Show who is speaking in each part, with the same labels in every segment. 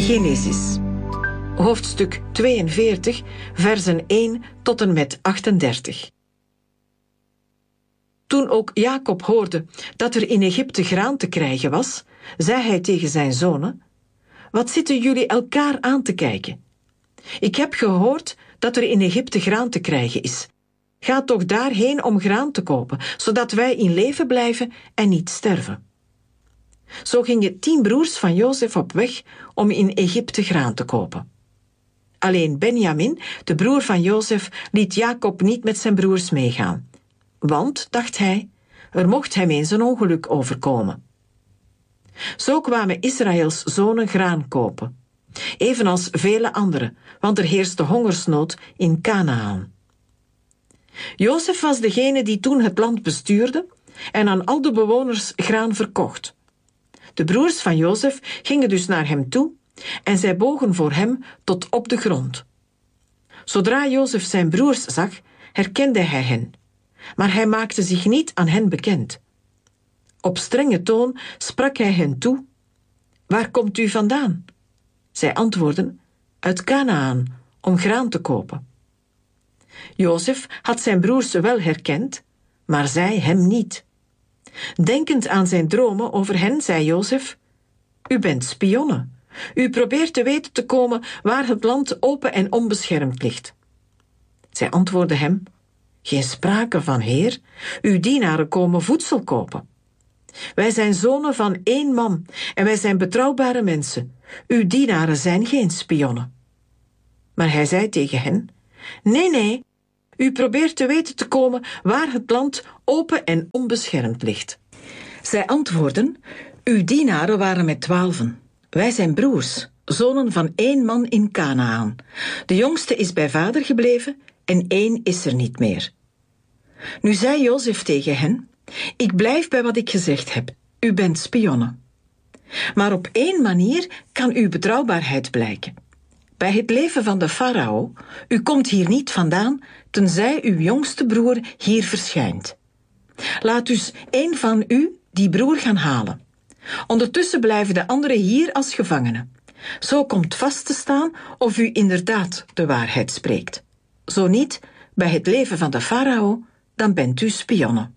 Speaker 1: Genesis, hoofdstuk 42, versen 1 tot en met 38. Toen ook Jacob hoorde dat er in Egypte graan te krijgen was, zei hij tegen zijn zonen: Wat zitten jullie elkaar aan te kijken? Ik heb gehoord dat er in Egypte graan te krijgen is. Ga toch daarheen om graan te kopen, zodat wij in leven blijven en niet sterven. Zo gingen 10 broers van Jozef op weg om in Egypte graan te kopen. Alleen Benjamin, de broer van Jozef, liet Jacob niet met zijn broers meegaan. Want, dacht hij, er mocht hem eens een ongeluk overkomen. Zo kwamen Israëls zonen graan kopen, evenals vele anderen, want er heerste hongersnood in Kanaan. Jozef was degene die toen het land bestuurde en aan al de bewoners graan verkocht. De broers van Jozef gingen dus naar hem toe en zij bogen voor hem tot op de grond. Zodra Jozef zijn broers zag, herkende hij hen, maar hij maakte zich niet aan hen bekend. Op strenge toon sprak hij hen toe: Waar komt u vandaan? Zij antwoordden: Uit Kanaan, om graan te kopen. Jozef had zijn broers wel herkend, maar zij hem niet. Denkend aan zijn dromen over hen, zei Jozef: U bent spionnen. U probeert te weten te komen waar het land open en onbeschermd ligt. Zij antwoordden hem: Geen sprake van, heer. Uw dienaren komen voedsel kopen. Wij zijn zonen van 1 man en wij zijn betrouwbare mensen. Uw dienaren zijn geen spionnen. Maar hij zei tegen hen: Nee, u probeert te weten te komen waar het land open en onbeschermd ligt. Zij antwoordden: Uw dienaren waren met 12. Wij zijn broers, zonen van 1 man in Kanaan. De jongste is bij vader gebleven en 1 is er niet meer. Nu zei Jozef tegen hen: Ik blijf bij wat ik gezegd heb. U bent spionnen. Maar op 1 manier kan uw betrouwbaarheid blijken. Bij het leven van de farao, u komt hier niet vandaan, tenzij uw jongste broer hier verschijnt. Laat dus 1 van u die broer gaan halen. Ondertussen blijven de anderen hier als gevangenen. Zo komt vast te staan of u inderdaad de waarheid spreekt. Zo niet, bij het leven van de farao, dan bent u spionnen.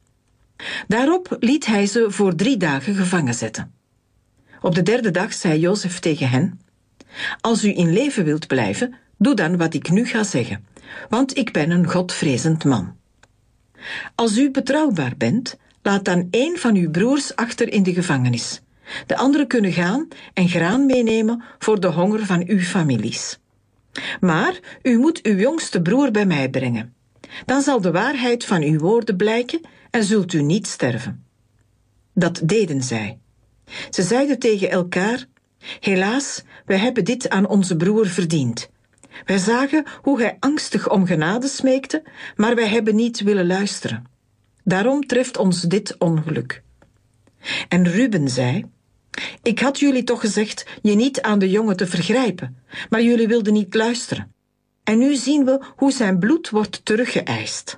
Speaker 1: Daarop liet hij ze voor 3 dagen gevangen zetten. Op de 3e dag zei Jozef tegen hen: Als u in leven wilt blijven, doe dan wat ik nu ga zeggen, want ik ben een godvrezend man. Als u betrouwbaar bent, laat dan 1 van uw broers achter in de gevangenis. De anderen kunnen gaan en graan meenemen voor de honger van uw families. Maar u moet uw jongste broer bij mij brengen. Dan zal de waarheid van uw woorden blijken en zult u niet sterven. Dat deden zij. Ze zeiden tegen elkaar: Helaas, wij hebben dit aan onze broer verdiend. Wij zagen hoe hij angstig om genade smeekte, maar wij hebben niet willen luisteren. Daarom treft ons dit ongeluk. En Ruben zei: Ik had jullie toch gezegd je niet aan de jongen te vergrijpen, maar jullie wilden niet luisteren. En nu zien we hoe zijn bloed wordt teruggeëist.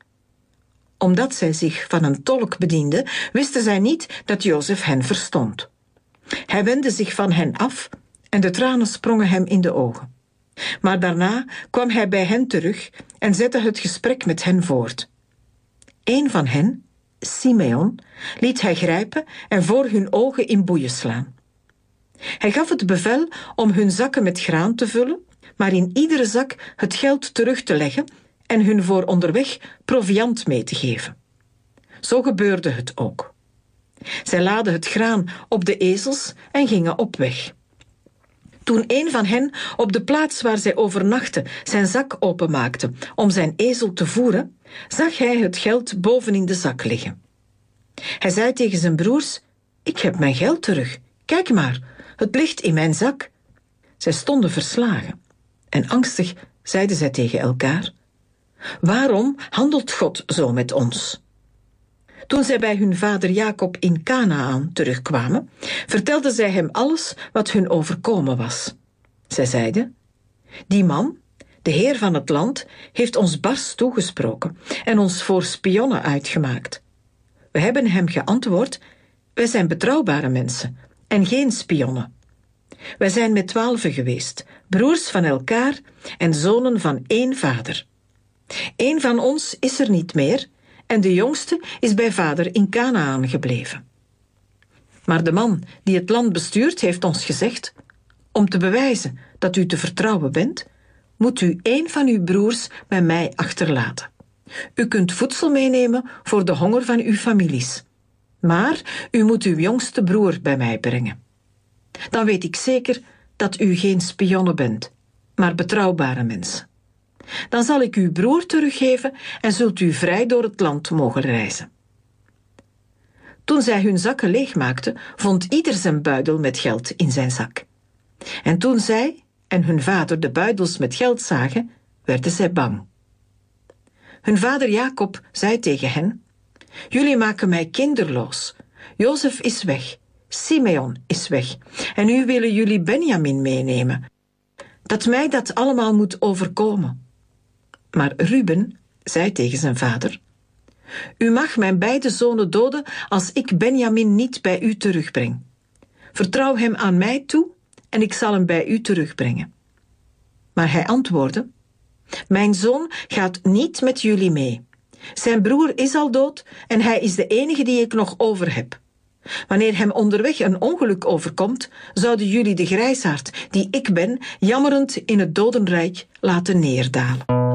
Speaker 1: Omdat zij zich van een tolk bedienden, wisten zij niet dat Jozef hen verstond. Hij wendde zich van hen af en de tranen sprongen hem in de ogen. Maar daarna kwam hij bij hen terug en zette het gesprek met hen voort. 1 van hen, Simeon, liet hij grijpen en voor hun ogen in boeien slaan. Hij gaf het bevel om hun zakken met graan te vullen, maar in iedere zak het geld terug te leggen en hun voor onderweg proviand mee te geven. Zo gebeurde het ook. Zij laadden het graan op de ezels en gingen op weg. Toen 1 van hen op de plaats waar zij overnachten zijn zak openmaakte om zijn ezel te voeren, zag hij het geld bovenin de zak liggen. Hij zei tegen zijn broers: Ik heb mijn geld terug. Kijk maar, het ligt in mijn zak. Zij stonden verslagen en angstig zeiden zij tegen elkaar: Waarom handelt God zo met ons? Toen zij bij hun vader Jacob in Kanaan terugkwamen, vertelden zij hem alles wat hun overkomen was. Zij zeiden: Die man, de heer van het land, heeft ons bars toegesproken en ons voor spionnen uitgemaakt. We hebben hem geantwoord: Wij zijn betrouwbare mensen en geen spionnen. Wij zijn met 12 geweest, broers van elkaar en zonen van één vader. Eén van ons is er niet meer en de jongste is bij vader in Kanaan gebleven. Maar de man die het land bestuurt heeft ons gezegd: om te bewijzen dat u te vertrouwen bent, moet u één van uw broers bij mij achterlaten. U kunt voedsel meenemen voor de honger van uw families. Maar u moet uw jongste broer bij mij brengen. Dan weet ik zeker dat u geen spionnen bent, maar betrouwbare mensen. Dan zal ik uw broer teruggeven en zult u vrij door het land mogen reizen. Toen zij hun zakken leegmaakten, vond ieder zijn buidel met geld in zijn zak. En toen zij en hun vader de buidels met geld zagen, werden zij bang. Hun vader Jacob zei tegen hen: jullie maken mij kinderloos. Jozef is weg, Simeon is weg en nu willen jullie Benjamin meenemen. Dat mij dat allemaal moet overkomen. Maar Ruben zei tegen zijn vader: u mag mijn beide zonen doden als ik Benjamin niet bij u terugbreng. Vertrouw hem aan mij toe en ik zal hem bij u terugbrengen. Maar hij antwoordde: mijn zoon gaat niet met jullie mee. Zijn broer is al dood en hij is de enige die ik nog over heb. Wanneer hem onderweg een ongeluk overkomt, zouden jullie de grijsaard die ik ben, jammerend in het dodenrijk laten neerdalen.